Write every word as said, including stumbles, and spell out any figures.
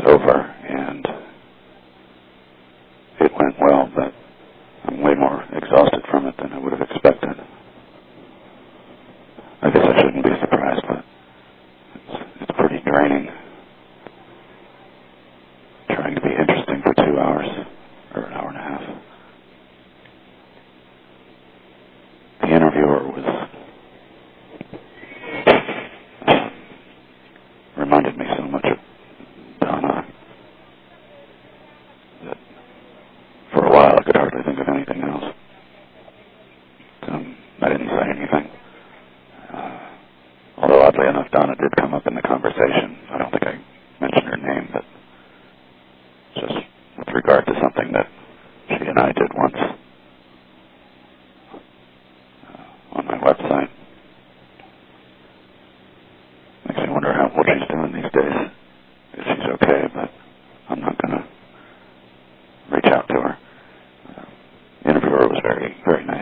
over, and it went well, but I'm way more exhausted from it than I would have expected. I guess I shouldn't be surprised, but it's, it's pretty draining. Trying to be interesting for two hours, or an hour and a half. The interviewer was, uh, reminded me so much of Donna that for a while I could hardly think of anything else. Um, I didn't say anything. Uh, although oddly enough, Donna did come up in the conversation. I don't think I mentioned her name, but just with regard to something that she and I did once uh, on my website. Makes me wonder how what she's doing these days. If she's okay, but I'm not going to reach out to her. Uh, the interviewer was very, very nice.